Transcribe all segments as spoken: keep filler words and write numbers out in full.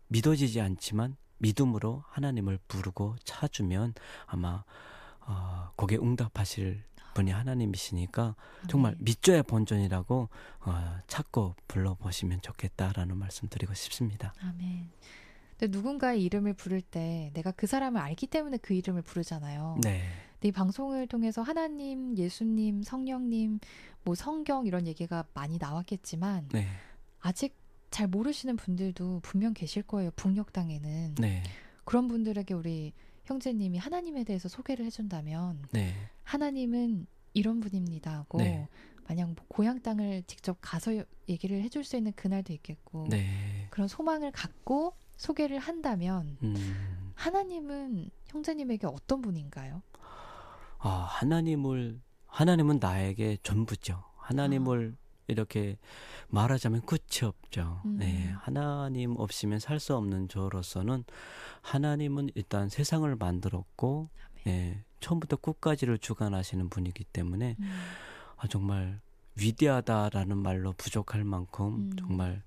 믿어지지 않지만 믿음으로 하나님을 부르고 찾으면 아마 어, 거기에 응답하실 분이 하나님이시니까 정말 아멘. 믿져야 본전이라고 어, 찾고 불러보시면 좋겠다라는 말씀 드리고 싶습니다. 아멘. 근데 누군가의 이름을 부를 때 내가 그 사람을 알기 때문에 그 이름을 부르잖아요. 네, 근데 이 방송을 통해서 하나님, 예수님, 성령님, 뭐 성경 이런 얘기가 많이 나왔겠지만 네, 아직 잘 모르시는 분들도 분명 계실 거예요. 북녘 땅에는. 네, 그런 분들에게 우리 형제님이 하나님에 대해서 소개를 해준다면 네, 하나님은 이런 분입니다 하고 네. 만약 뭐 고향 땅을 직접 가서 얘기를 해줄 수 있는 그날도 있겠고 네. 그런 소망을 갖고 소개를 한다면 음, 하나님은 형제님에게 어떤 분인가요? 아, 하나님을 하나님은 나에게 전부죠. 하나님을 이렇게 말하자면 끝이 없죠. 음. 네, 하나님 없이면 살 수 없는 저로서는 하나님은 일단 세상을 만들었고, 아멘. 네, 처음부터 끝까지를 주관하시는 분이기 때문에 음. 아, 정말 위대하다라는 말로 부족할 만큼 음. 정말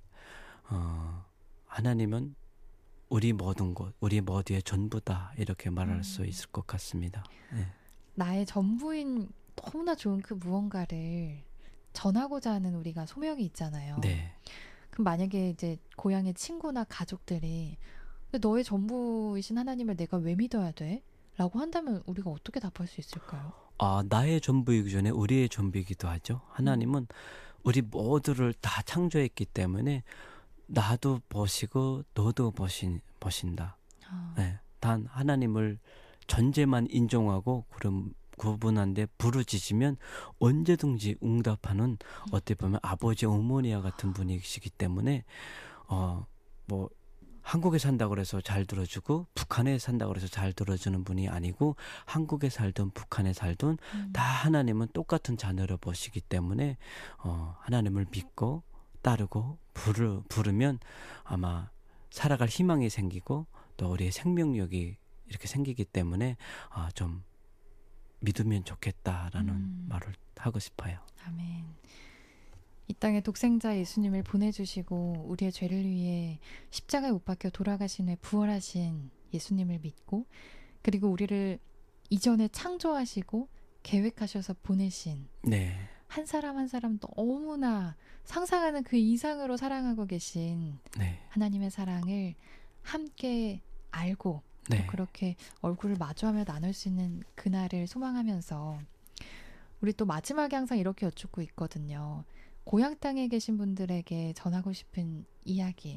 어, 하나님은 우리 모든 것, 우리 모두의 전부다 이렇게 말할 음. 수 있을 것 같습니다. 네. 나의 전부인 너무나 좋은 그 무언가를 전하고자 하는 우리가 소명이 있잖아요. 네. 그럼 만약에 이제 고향의 친구나 가족들이 근데 너의 전부이신 하나님을 내가 왜 믿어야 돼? 라고 한다면 우리가 어떻게 답할 수 있을까요? 아, 나의 전부이기 전에 우리의 전부이기도 하죠. 하나님은 우리 모두를 다 창조했기 때문에 나도 보시고 너도 보신, 보신다. 아, 네. 단 하나님을 존재만 인정하고 그럼 구분한데 부르짖으면 언제든지 응답하는 어떻게 보면 아버지 어머니와 같은 분이시기 때문에 어 뭐 한국에 산다고 해서 잘 들어주고 북한에 산다고 해서 잘 들어주는 분이 아니고 한국에 살든 북한에 살든 음. 다 하나님은 똑같은 자녀를 보시기 때문에 어 하나님을 믿고 따르고 부르, 부르면 아마 살아갈 희망이 생기고 또 우리의 생명력이 이렇게 생기기 때문에 아, 좀 믿으면 좋겠다라는 음. 말을 하고 싶어요. 아멘. 이 땅에 독생자 예수님을 보내주시고 우리의 죄를 위해 십자가에 못 박혀 돌아가신 후에 부활하신 예수님을 믿고 그리고 우리를 이전에 창조하시고 계획하셔서 보내신 네, 한 사람 한 사람 너무나 상상하는 그 이상으로 사랑하고 계신 네, 하나님의 사랑을 함께 알고 네, 또 그렇게 얼굴을 마주하며 나눌 수 있는 그날을 소망하면서 우리 또 마지막에 항상 이렇게 여쭙고 있거든요. 고향 땅에 계신 분들에게 전하고 싶은 이야기.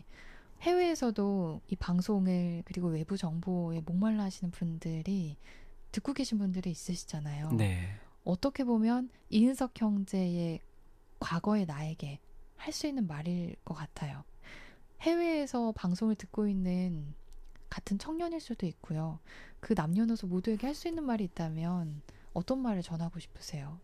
해외에서도 이 방송을 그리고 외부 정보에 목말라 하시는 분들이 듣고 계신 분들이 있으시잖아요. 네. 어떻게 보면 이은석 형제의 과거의 나에게 할 수 있는 말일 것 같아요. 해외에서 방송을 듣고 있는 같은 청년일 수도 있고요. 그 남녀노소 모두에게 할 수 있는 말이 있다면 어떤 말을 전하고 싶으세요?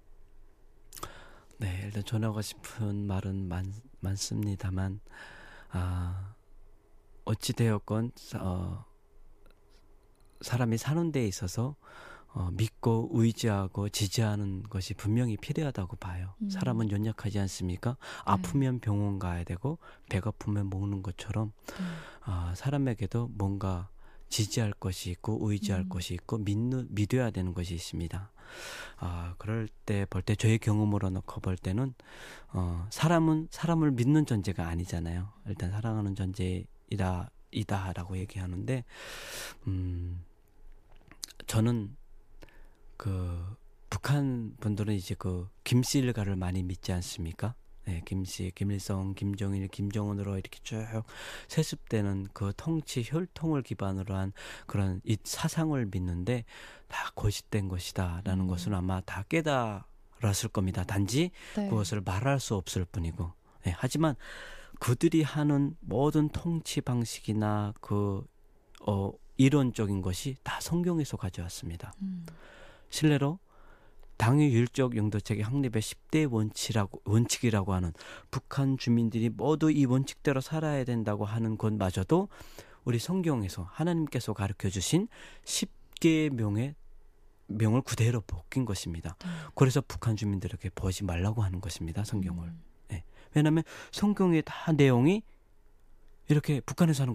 네, 일단 전하고 싶은 말은 많, 많습니다만 아, 어찌되었건 어, 사람이 사는 데 있어서 어, 믿고 의지하고 지지하는 것이 분명히 필요하다고 봐요. 음. 사람은 연약하지 않습니까? 아프면 병원 가야 되고 배고프면 먹는 것처럼 음. 아, 사람에게도 뭔가 지지할 것이 있고 의지할 음. 것이 있고 믿는, 믿어야 되는 것이 있습니다. 아, 그럴 때 볼 때 저의 경험으로 놓고 볼 때는 어, 사람은 사람을 믿는 존재가 아니잖아요. 일단 사랑하는 존재이다 이다라고 얘기하는데 음, 저는 그 북한 분들은 이제 그 김씨 일가를 많이 믿지 않습니까? 네, 김씨, 김일성, 김정일, 김정은으로 이렇게 쭉 세습되는 그 통치 혈통을 기반으로 한 그런 이 사상을 믿는데 다 거짓된 것이다라는 음. 것은 아마 다 깨달았을 겁니다. 단지 네. 그것을 말할 수 없을 뿐이고. 네, 하지만 그들이 하는 모든 통치 방식이나 그 어, 이론적인 것이 다 성경에서 가져왔습니다. 음. 실례로 당위율적 영도체계 확립의 십 대 원칙이라고, 원칙이라고 하는 북한 주민들이 모두 이 원칙대로 살아야 된다고 하는 것마저도 우리 성경에서 하나님께서 가르쳐 주신 십 개의 명의 명을 그대로 벗긴 것입니다. 음. 그래서 북한 주민들에게 보지 말라고 하는 것입니다. 성경을. 음. 네. 왜냐하면 성경의 다 내용이 이렇게 북한에서 하는